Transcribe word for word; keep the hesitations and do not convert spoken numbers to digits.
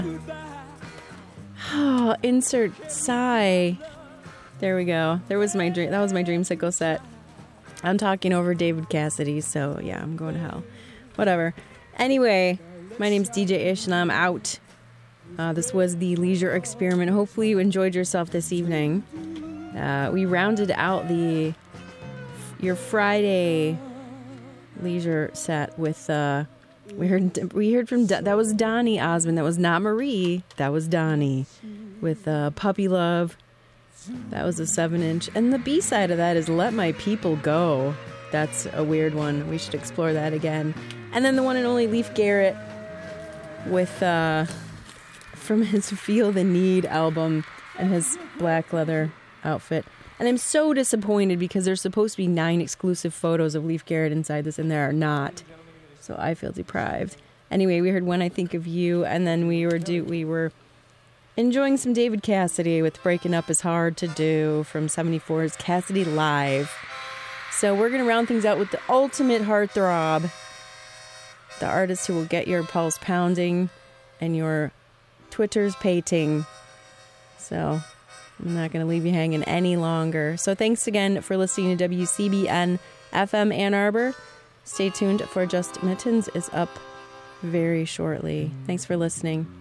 Oh, insert sigh. There we go. There was my dream. That was my Dreamsicle set. I'm talking over David Cassidy, so yeah, I'm going to hell. Whatever. Anyway, my name's D J Ish, and I'm out. Uh, this was the Leisure Experiment. Hopefully you enjoyed yourself this evening. Uh, we rounded out the your Friday leisure set with uh, we heard we heard from that was Donnie Osmond. That was not Marie. That was Donnie with uh, Puppy Love. That was a seven inch, and the B side of that is Let My People Go. That's a weird one. We should explore that again. And then the one and only Leif Garrett with uh, from his Feel the Need album and his black leather outfit. And I'm so disappointed because there's supposed to be nine exclusive photos of Leif Garrett inside this, and there are not. So I feel deprived. Anyway, we heard When I Think of You, and then we were do we were enjoying some David Cassidy with Breaking Up Is Hard to Do from seventy-four's Cassidy Live. So we're going to round things out with the ultimate heartthrob, the artist who will get your pulse pounding and your Twitters pating. So I'm not going to leave you hanging any longer. So thanks again for listening to W C B N F M Ann Arbor. Stay tuned for Just Mittens is up very shortly. Thanks for listening.